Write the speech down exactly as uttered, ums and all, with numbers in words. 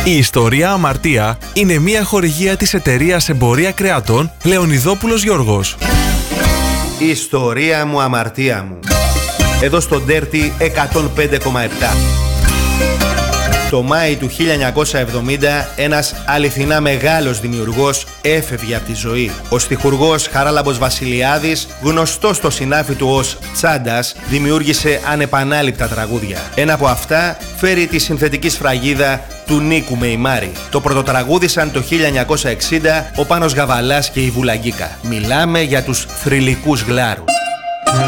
Η ιστορία Αμαρτία είναι μια χορηγία της εταιρείας Εμπορία Κρεατών Λεωνιδόπουλος Γιώργος. Η ιστορία μου, αμαρτία μου. Εδώ στο Dirty εκατόν πέντε κόμμα επτά. Το Μάη του χίλια εννιακόσια εβδομήντα ένας αληθινά μεγάλος δημιουργός έφευγε από τη ζωή. Ο στιχουργός Χαράλαμπος Βασιλιάδης, γνωστός στο συνάφι του ως Τσάντας, δημιούργησε ανεπανάληπτα τραγούδια. Ένα από αυτά φέρει τη συνθετική σφραγίδα του Νίκου Μεϊμάρη. Το πρωτοτραγούδισαν το χίλια εννιακόσια εξήντα ο Πάνος Γαβαλάς και η Βουλαγκίκα. Μιλάμε για τους θρυλικούς γλάρους.